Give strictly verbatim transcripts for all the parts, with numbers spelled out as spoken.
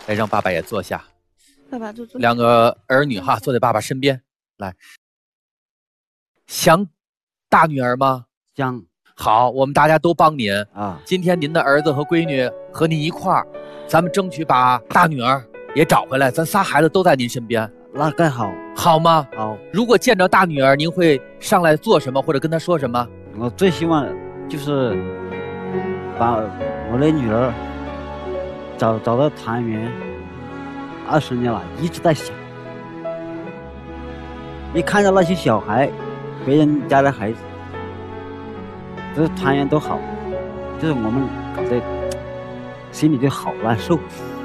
来，让爸爸也坐下。 爸爸坐坐。 两个儿女哈，坐在爸爸身边。来，想大女儿吗？ 想。 好，我们大家都帮您啊。 今天您的儿子和闺女和您一块儿，咱们争取把大女儿也找回来。咱仨孩子都在您身边， 那更好， 好吗？ 好。 如果见着大女儿，您会上来做什么，或者跟她说什么？ 我最希望就是把我的女儿找找到团圆。二十年了，一直在想。一看到那些小孩，别人家的孩子，这团圆都好，就是我们搞得心里就好难受。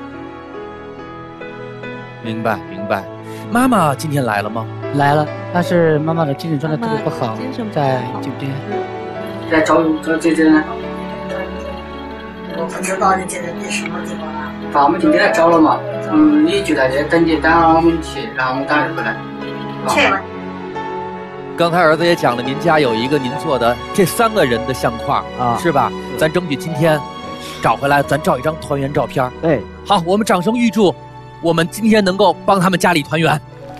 明白明白。妈妈今天来了吗？ 来了，但是妈妈的精神状态特别不好，在酒店。 在找找姐姐呢？ 我不知道你姐姐什么地方了。 把我们今天来找了嘛？嗯，你就在这等你，等我们去，然后我们赶着回来。 去吧。 刚才儿子也讲了，您家有一个您做的这三个人的相框啊， 是吧？咱争取今天找回来，咱照一张团圆照片。 对， 好，我们掌声预祝我们今天能够帮他们家里团圆。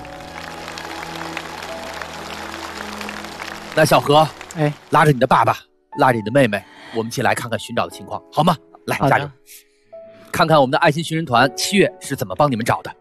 那小何， 哎， 拉着你的爸爸，拉着你的妹妹，我们一起来看看寻找的情况，好吗？来，加油！看看我们的爱心寻人团七月是怎么帮你们找的。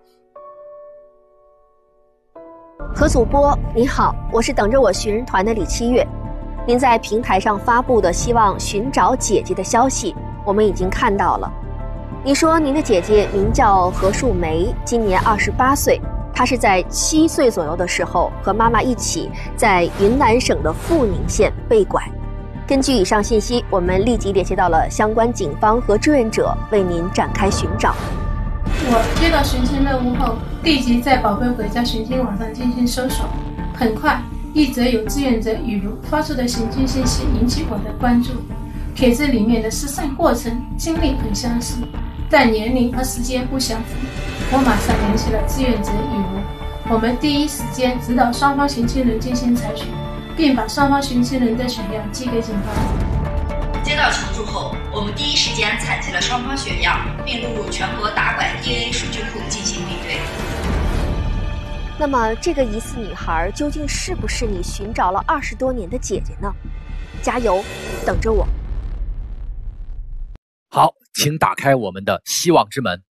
何主播你好，我是等着我寻人团的李七月。您在平台上发布的希望寻找姐姐的消息，我们已经看到了。你说您的姐姐名叫何树梅，今年二十八岁。她是在七岁左右的时候和妈妈一起在云南省的富宁县被拐。根据以上信息，我们立即联系到了相关警方和志愿者，为您展开寻找。 我接到寻亲任务后，立即在宝贝回家寻亲网上进行搜索。很快，一则有志愿者雨茹发出的寻亲信息引起我的关注。帖子里面的失散过程、经历很相似，但年龄和时间不相符。我马上联系了志愿者雨茹，我们第一时间指导双方寻亲人进行采血，并把双方寻亲人的血样寄给警方。 接到求助后，我们第一时间采集了双方血样，并录入全国打拐 D N A 数据库进行比对。 那么，这个疑似女孩究竟是不是你寻找了二十多年的姐姐呢？加油，等着我。 好，请打开我们的希望之门。